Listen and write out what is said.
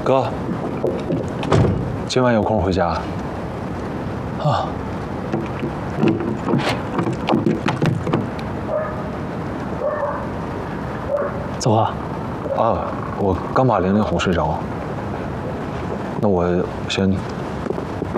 哥，今晚有空回家。啊。 走啊！ 啊，我刚把玲玲哄睡着。那我先